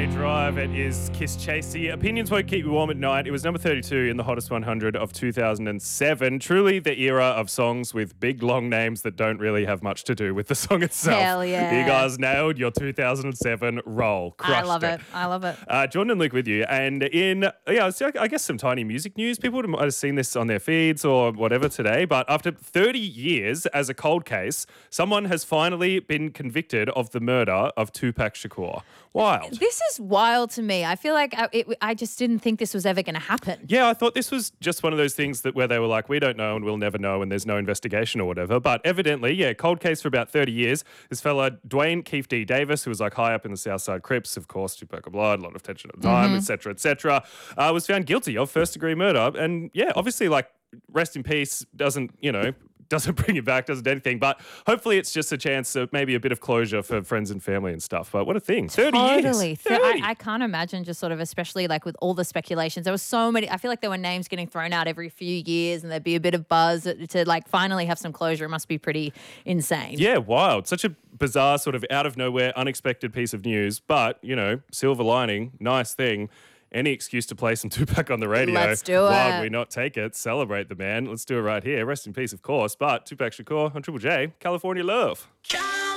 Friday Drive. It is Kiss Chasey. Opinions won't keep you warm at night. It was number 32 in the Hottest 100 of 2007. Truly the era of songs with big, long names that don't really have much to do with the song itself. Hell yeah. You guys nailed your 2007 roll. Crushed I love it. Jordan and Luke with you. And I guess some tiny music news. People might have seen this on their feeds or whatever today. But after 30 years as a cold case, someone has finally been convicted of the murder of Tupac Shakur. Wild. This is wild to me. I feel like I just didn't think this was ever going to happen. Yeah, I thought this was just one of those things where they were like, we don't know and we'll never know and there's no investigation or whatever. But evidently, cold case for about 30 years. This fella, Dwayne Keefe D. Davis, who was like high up in the Southside Crips, of course, Tupac of Blood, a lot of tension at the time, et cetera, was found guilty of first-degree murder. And yeah, obviously, like, rest in peace doesn't bring it back, doesn't do anything. But hopefully it's just a chance of maybe a bit of closure for friends and family and stuff. But what a thing. 30 years. 30. I can't imagine just sort of, especially like with all the speculations. There were so many. I feel like there were names getting thrown out every few years and there'd be a bit of buzz to like finally have some closure. It must be pretty insane. Yeah, wild. Such a bizarre sort of out of nowhere, unexpected piece of news. But, silver lining, nice thing. Any excuse to play some Tupac on the radio. Let's do it. Why would we not take it? Celebrate the man. Let's do it right here. Rest in peace, of course. But Tupac Shakur on Triple J, California Love.